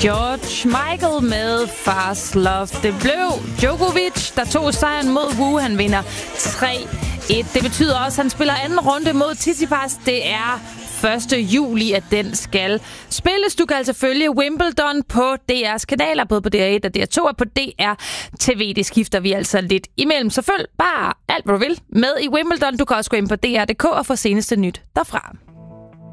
George Michael med Fast Love. Det blev Djokovic, der tog sejren mod Wu. Han vinder 3-1. Det betyder også, at han spiller anden runde mod Tsitsipas. Det er 1. juli, at den skal spilles. Du kan altså følge Wimbledon på DR's kanaler, både på DR1 og DR2 og på DR TV. Det skifter vi altså lidt imellem. Så følg bare alt, hvad du vil med i Wimbledon. Du kan også gå ind på DR.dk og få seneste nyt derfra.